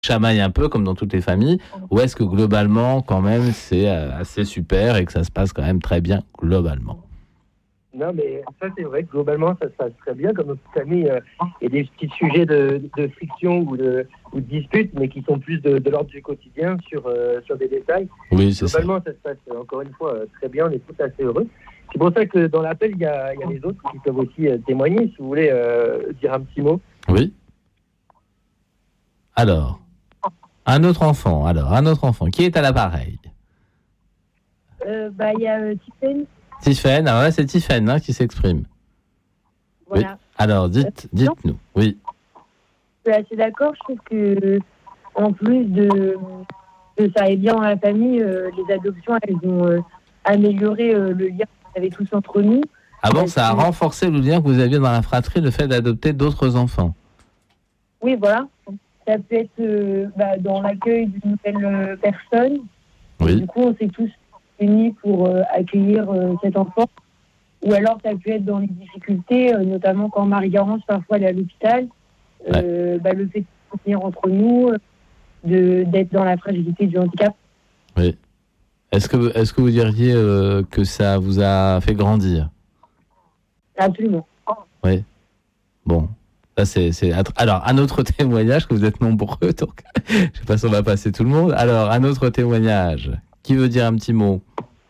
chamaille un peu comme dans toutes les familles, ou est-ce que globalement, quand même, c'est assez super et que ça se passe quand même très bien globalement? Non, mais ça, c'est vrai que globalement, ça se passe très bien. Comme notre famille, il y a des petits sujets de friction ou de disputes, mais qui sont plus de l'ordre du quotidien sur des détails. Oui, c'est ça. Globalement, ça se passe encore une fois très bien. On est tous assez heureux. C'est pour ça que dans l'appel, il y a les autres qui peuvent aussi témoigner, si vous voulez dire un petit mot. Oui. Alors, un autre enfant. Qui est à l'appareil? Il y a Tiffen. Tiffaine, alors là, c'est Tiffaine qui s'exprime. Voilà. Oui. Alors, dites-nous. Oui. Je suis assez d'accord. Je trouve que, en plus de ça aille bien dans la famille, les adoptions, elles ont amélioré le lien qu'on avait tous entre nous. Ah bon, ça a renforcé le lien que vous aviez dans la fratrie, le fait d'adopter d'autres enfants. Oui, voilà. Ça peut être dans l'accueil d'une nouvelle personne. Oui. Du coup, on s'est tous unis pour accueillir cet enfant. Ou alors, ça peut être dans les difficultés, notamment quand Marie-Garance, parfois, elle est à l'hôpital. Le fait de se tenir entre nous, d'être dans la fragilité du handicap. Oui. Est-ce que vous diriez que ça vous a fait grandir? Absolument. Oui. Bon. Ça, Alors, un autre témoignage, que vous êtes nombreux, donc je ne sais pas si on va passer tout le monde. Alors, un autre témoignage. Qui veut dire un petit mot?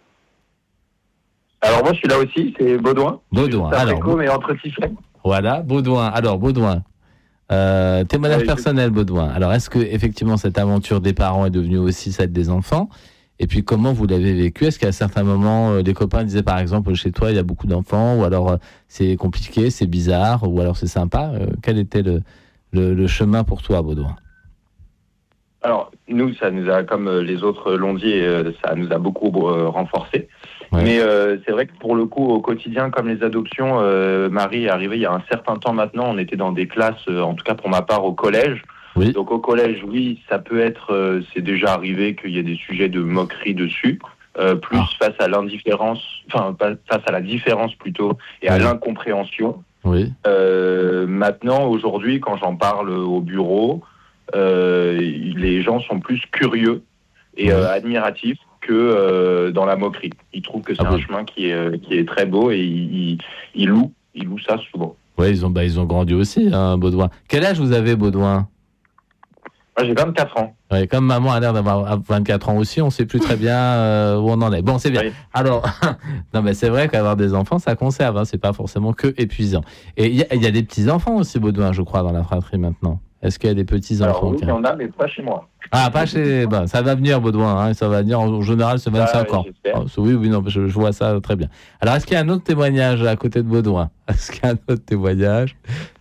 Alors moi je suis là aussi, c'est Baudouin. Baudouin, alors. Mais entre Tiffaine. Voilà, Baudouin. Alors, Baudouin. Témoignage personnel, Baudouin. Alors, est-ce que effectivement cette aventure des parents est devenue aussi celle des enfants? Et puis, comment vous l'avez vécu? Est-ce qu'à certains moments, des copains disaient, par exemple, chez toi, il y a beaucoup d'enfants, ou alors c'est compliqué, c'est bizarre, ou alors c'est sympa? Quel était le chemin pour toi, Baudouin? Alors, nous, ça nous a, comme les autres l'ont dit, ça nous a beaucoup renforcé. Ouais. Mais c'est vrai que pour le coup, au quotidien, comme les adoptions, Marie est arrivée il y a un certain temps maintenant. On était dans des classes, en tout cas pour ma part, au collège. Oui. Donc au collège, oui, ça peut être, c'est déjà arrivé qu'il y ait des sujets de moquerie dessus. Face à l'indifférence, face à la différence plutôt, et à l'incompréhension. Oui. Maintenant, aujourd'hui, quand j'en parle au bureau, les gens sont plus curieux et admiratifs que dans la moquerie. Ils trouvent que c'est un chemin qui est très beau et ils louent ça souvent. Oui, ils ont grandi aussi, Baudouin. Quel âge vous avez, Baudouin? Moi, j'ai 24 ans. Oui, comme maman a l'air d'avoir 24 ans aussi, on ne sait plus très bien où on en est. Bon, c'est bien. Oui. Alors, non, mais c'est vrai qu'avoir des enfants, ça conserve. C'est pas forcément que épuisant. Et il y a des petits-enfants aussi, Baudouin, je crois, dans la fratrie maintenant. Est-ce qu'il y a des petits-enfants? Alors oui, il y en a, mais pas chez moi. Ah, pas chez... ça va venir, Baudouin. Ça va venir, en général, c'est 25 ans. Oui, non, je vois ça très bien. Alors, est-ce qu'il y a un autre témoignage à côté de Baudouin? Est-ce qu'il y a un autre témoignage?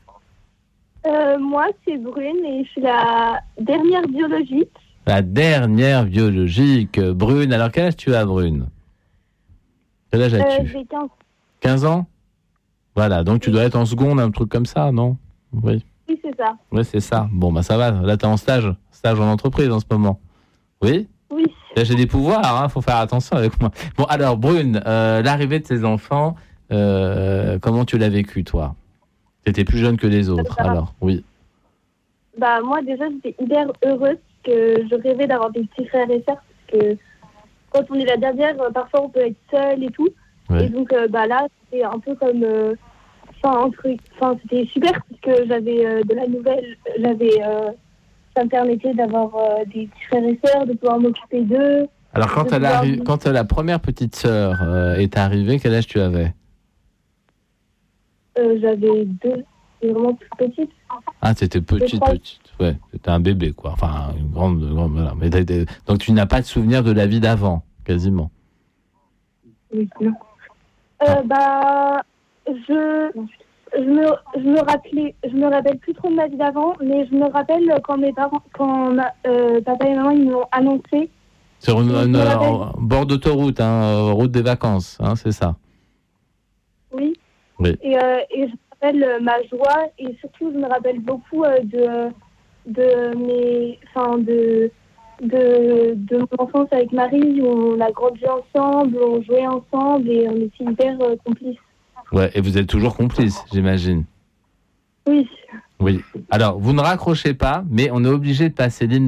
Moi, c'est Brune et je suis la dernière biologique. La dernière biologique. Brune, alors quel âge tu as, Brune? Quel âge as-tu? J'ai 15. 15 ans? Voilà, donc tu dois être en seconde, un truc comme ça, non? Oui. Oui, c'est ça. Oui, c'est ça. Bon, ça va. Là, tu es en stage en entreprise en ce moment. Oui? Oui. Là, j'ai des pouvoirs, faut faire attention avec moi. Bon, alors, Brune, l'arrivée de tes enfants, comment tu l'as vécu, toi? Tu étais plus jeune que les autres, alors, oui. Moi, déjà, j'étais hyper heureuse que je rêvais d'avoir des petits frères et sœurs, parce que quand on est la dernière, parfois, on peut être seul et tout. Ouais. Et donc, là, c'était un peu comme... c'était super, parce que j'avais de la nouvelle, ça me permettait d'avoir des petits frères et sœurs, de pouvoir m'occuper d'eux. Alors, quand la première petite sœur est arrivée, quel âge tu avais? J'avais 2, c'est vraiment toute petite. Ah, t'étais petite. Ouais, t'étais un bébé, quoi. Enfin, une grande voilà. Mais donc, tu n'as pas de souvenir de la vie d'avant, quasiment. Oui, non. Je me rappelle plus trop de ma vie d'avant, mais je me rappelle quand papa et maman ils m'ont annoncé. Sur bord d'autoroute, route des vacances, c'est ça. Oui. Oui. Et je me rappelle ma joie et surtout je me rappelle beaucoup de mon enfance avec Marie, où on a grandi ensemble, on jouait ensemble et on était hyper complices. Ouais, et vous êtes toujours complices, j'imagine. Oui. Oui. Alors, vous ne raccrochez pas, mais on est obligé de passer l'hymne